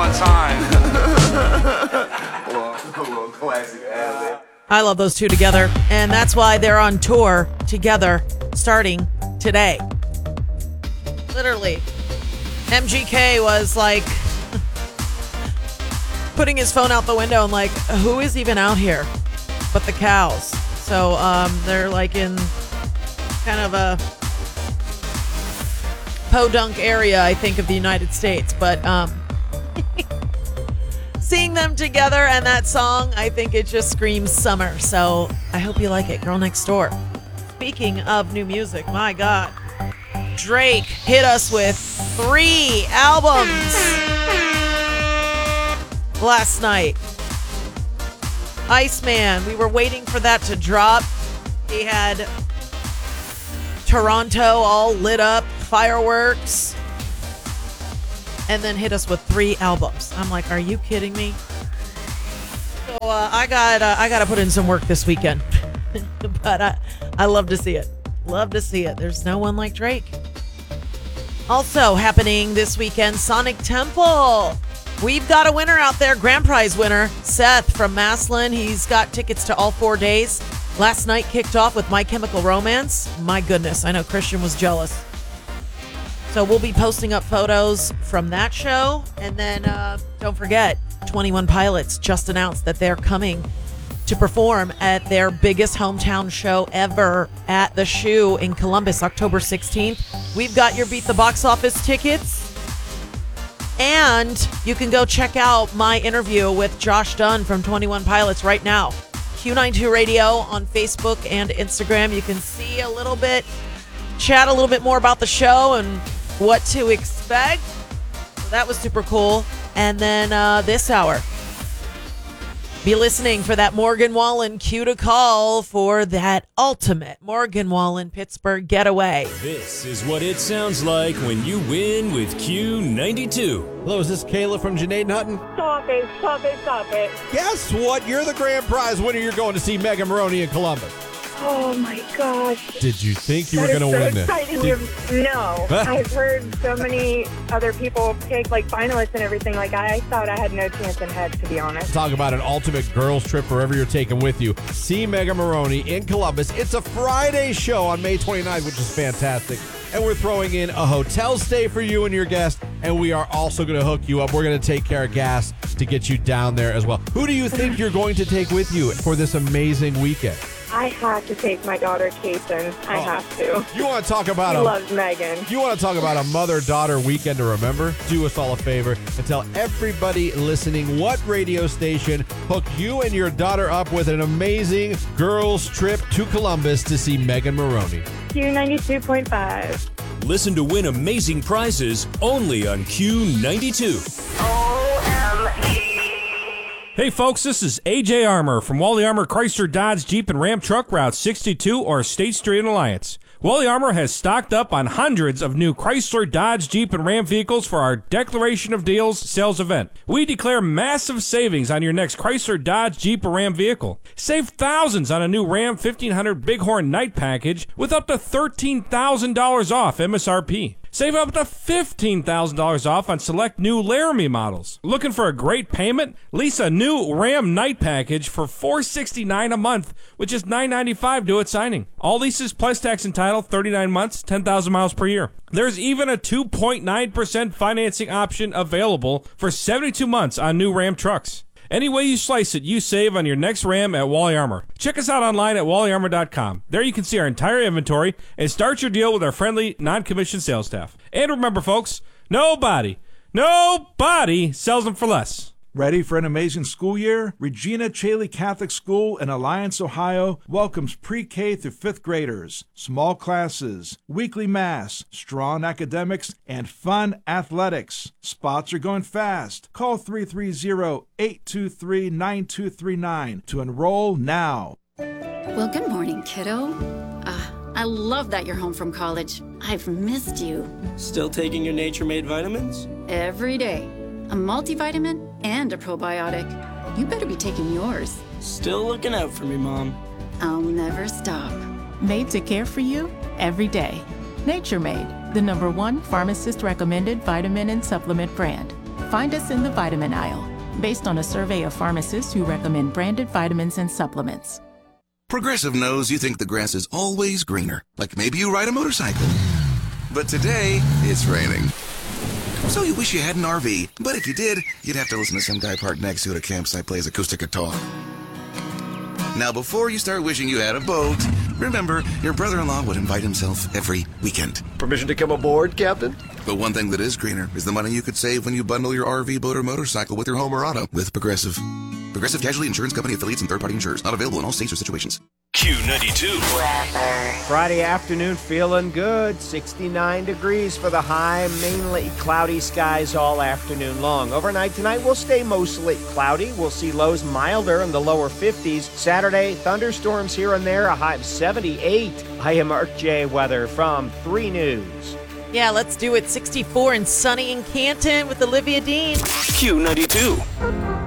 one time. Classic. I love those two together, and that's why they're on tour together starting today. Literally, MGK was like putting his phone out the window and like, who is even out here but the cows? So they're like in kind of a podunk area, I think, of the United States. But seeing them together and that song, I think it just screams summer. So I hope you like it. Girl Next Door. Speaking of new music, my God, Drake hit us with 3 albums last night. Iceman, we were waiting for that to drop. He had Toronto all lit up, fireworks, and then hit us with 3 albums. I'm like, are you kidding me? So I got to put in some work this weekend. But I love to see it. Love to see it. There's no one like Drake. Also happening this weekend, Sonic Temple. We've got a winner out there, grand prize winner, Seth from Maslin. He's got tickets to all 4 days. Last night kicked off with My Chemical Romance. My goodness, I know Christian was jealous. So we'll be posting up photos from that show. And then don't forget, 21 Pilots just announced that they're coming to perform at their biggest hometown show ever at the Shoe in Columbus, October 16th. We've got your Beat the Box Office tickets. And you can go check out my interview with Josh Dunn from 21 Pilots right now. Q92 Radio on Facebook and Instagram. You can see a little bit, chat a little bit more about the show and what to expect. So that was super cool. And then this hour, be listening for that Morgan Wallen cue to call for that ultimate Morgan Wallen Pittsburgh getaway. This is what it sounds like when you win with Q92. Hello, is this Kayla from Janae and Hutton? Stop it, stop it, stop it. Guess what? You're the grand prize winner. You're going to see Megan Maroney in Columbus. Oh my gosh. Did you think you were going to win this? No. I've heard so many other people pick like finalists and everything. Like I thought I had no chance in heck, to be honest. Talk about an ultimate girls trip wherever you're taking with you. See Megan Maroney in Columbus. It's a Friday show on May 29th, which is fantastic. And we're throwing in a hotel stay for you and your guest. And we are also going to hook you up. We're going to take care of gas to get you down there as well. Who do you think you're going to take with you for this amazing weekend? I have to take my daughter, Kason. I have to. You want to talk about She loves Megan. You want to talk about a mother-daughter weekend to remember? Do us all a favor and tell everybody listening what radio station hooked you and your daughter up with an amazing girls trip to Columbus to see Megan Maroney. Q92.5. Listen to win amazing prizes only on Q92. OMG. Hey folks, this is AJ Armour from Wally Armour Chrysler Dodge Jeep and Ram Truck Route 62 or State Street in Alliance. Wally Armour has stocked up on hundreds of new Chrysler, Dodge, Jeep, and Ram vehicles for our Declaration of Deals sales event. We declare massive savings on your next Chrysler, Dodge, Jeep, or Ram vehicle. Save thousands on a new Ram 1500 Bighorn Night Package with up to $13,000 off MSRP. Save up to $15,000 off on select new Laramie models. Looking for a great payment? Lease a new Ram Night Package for $469 a month, which is $995 due at signing. All leases plus tax and title, 39 months, 10,000 miles per year. There's even a 2.9% financing option available for 72 months on new Ram trucks. Any way you slice it, you save on your next Ram at Wally Armour. Check us out online at wallyarmour.com. There you can see our entire inventory and start your deal with our friendly, non-commissioned sales staff. And remember, folks, nobody sells them for less. Ready for an amazing school year? Regina Chaley Catholic School in Alliance, Ohio welcomes pre-K through 5th graders. Small classes, weekly mass, strong academics, and fun athletics. Spots are going fast. Call 330-823-9239 to enroll now. Well, good morning, kiddo. I love that you're home from college. I've missed you. Still taking your Nature Made vitamins? Every day. A multivitamin and a probiotic. You better be taking yours. Still looking out for me, Mom. I'll never stop. Made to care for you every day. Nature Made, the #1 pharmacist-recommended vitamin and supplement brand. Find us in the vitamin aisle, based on a survey of pharmacists who recommend branded vitamins and supplements. Progressive knows you think the grass is always greener, like maybe you ride a motorcycle. But today, it's raining. So you wish you had an RV, but if you did, you'd have to listen to some guy parked next to you at a campsite plays acoustic guitar. Now, before you start wishing you had a boat, remember, your brother-in-law would invite himself every weekend. Permission to come aboard, Captain? But one thing that is greener is the money you could save when you bundle your RV, boat, or motorcycle with your home or auto with Progressive. Progressive Casualty Insurance Company affiliates and third-party insurers. Not available in all states or situations. Q92. Friday afternoon feeling good. 69 degrees for the high. Mainly cloudy skies all afternoon long. Overnight tonight will stay mostly cloudy. We'll see lows milder in the lower 50s. Saturday, thunderstorms here and there, a high of 78. I am Mark J. Weather from 3 News. Yeah, let's do it. 64 and sunny in Canton with Olivia Dean. Q92.